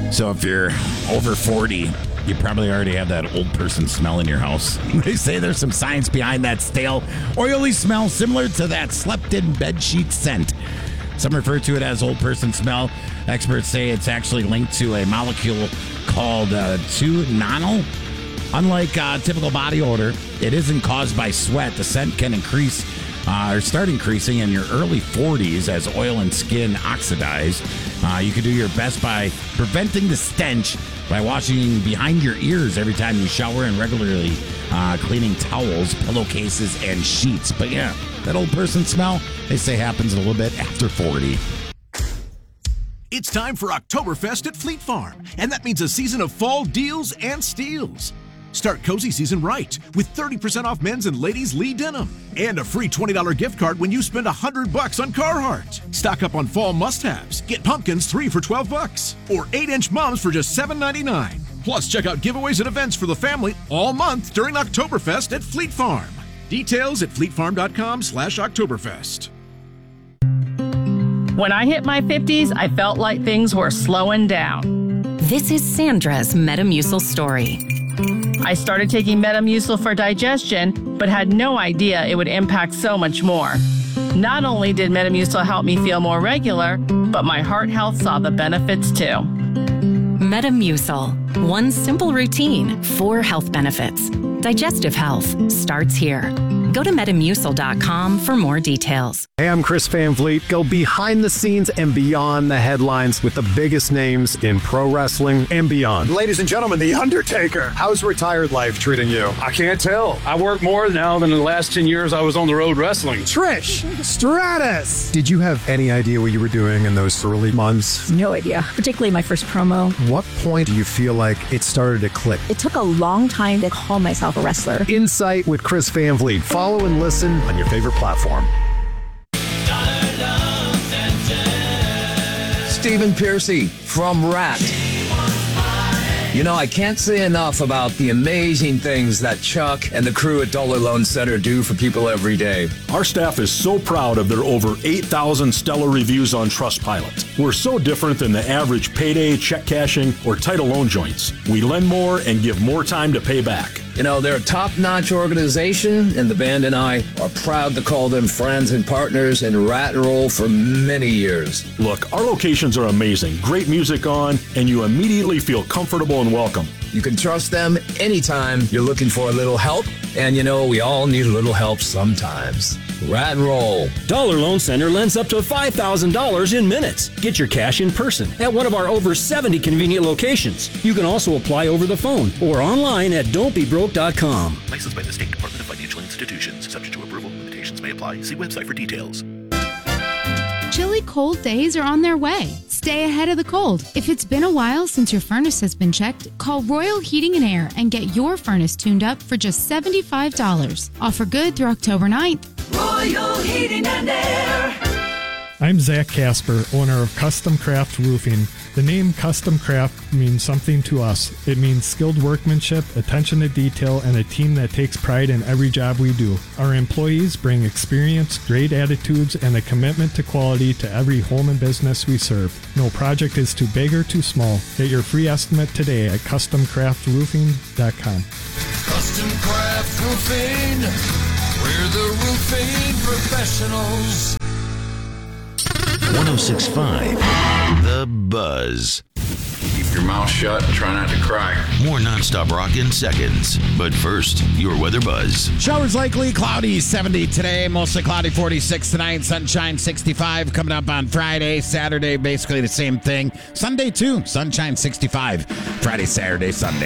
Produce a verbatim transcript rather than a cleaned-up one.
So if you're over forty, you probably already have that old person smell in your house. They say there's some science behind that stale, oily smell similar to that slept-in bedsheet scent. Some refer to it as old person smell. Experts say it's actually linked to a molecule called uh, two nonol. Unlike uh, typical body odor, it isn't caused by sweat. The scent can increase uh, or start increasing in your early forties as oil and skin oxidize. Uh, you can do your best by preventing the stench by washing behind your ears every time you shower and regularly uh, cleaning towels, pillowcases, and sheets. But yeah, that old person smell, they say happens a little bit after forty. It's time for Oktoberfest at Fleet Farm, and that means a season of fall deals and steals. Start cozy season right with thirty percent off men's and ladies' Lee denim and a free twenty dollars gift card when you spend one hundred bucks on Carhartt. Stock up on fall must-haves. Get pumpkins three for twelve bucks or eight inch mums for just seven ninety-nine. Plus, check out giveaways and events for the family all month during Oktoberfest at Fleet Farm. Details at fleetfarm.com slash Oktoberfest. When I hit my fifties, I felt like things were slowing down. This is Sandra's Metamucil story. I started taking Metamucil for digestion, but had no idea it would impact so much more. Not only did Metamucil help me feel more regular, but my heart health saw the benefits too. Metamucil. One simple routine, four health benefits. Digestive health starts here. Go to metamucil dot com for more details. Hey, I'm Chris Van Vliet. Go behind the scenes and beyond the headlines with the biggest names in pro wrestling and beyond. Ladies and gentlemen, The Undertaker. How's retired life treating you? I can't tell. I work more now than in the last ten years I was on the road wrestling. Trish Stratus. Did you have any idea what you were doing in those early months? No idea, particularly my first promo. What point do you feel like it started to click? It took a long time to call myself a wrestler. Insight with Chris Van Vliet. Follow and listen on your favorite platform. Stephen Piercy from Rat. You know, I can't say enough about the amazing things that Chuck and the crew at Dollar Loan Center do for people every day. Our staff is so proud of their over eight thousand stellar reviews on Trustpilot. We're so different than the average payday, check cashing, or title loan joints. We lend more and give more time to pay back. You know, they're a top-notch organization, and the band and I are proud to call them friends and partners in Rat and Roll for many years. Look, our locations are amazing. Great music on, and you immediately feel comfortable and welcome. You can trust them anytime you're looking for a little help, and you know, we all need a little help sometimes. Rat and Roll. Dollar Loan Center lends up to five thousand dollars in minutes. Get your cash in person at one of our over seventy convenient locations. You can also apply over the phone or online at don't be broke dot com. Licensed by the State Department of Financial Institutions. Subject to approval. Limitations may apply. See website for details. Chilly cold days are on their way. Stay ahead of the cold. If it's been a while since your furnace has been checked, call Royal Heating and Air and get your furnace tuned up for just seventy-five dollars. Offer good through October ninth. Royal Heating and Air. I'm Zach Casper, owner of Custom Craft Roofing. The name Custom Craft means something to us. It means skilled workmanship, attention to detail, and a team that takes pride in every job we do. Our employees bring experience, great attitudes, and a commitment to quality to every home and business we serve. No project is too big or too small. Get your free estimate today at custom craft roofing dot com. Custom Craft Roofing. We're the roofing professionals. one oh six point five The Buzz. Keep your mouth shut and try not to cry. More nonstop rock in seconds. But first, your weather buzz. Showers likely, cloudy, seventy today. Mostly cloudy, forty-six tonight. Sunshine, sixty-five. Coming up on Friday. Saturday, basically the same thing. Sunday, too. Sunshine, sixty-five. Friday, Saturday, Sunday.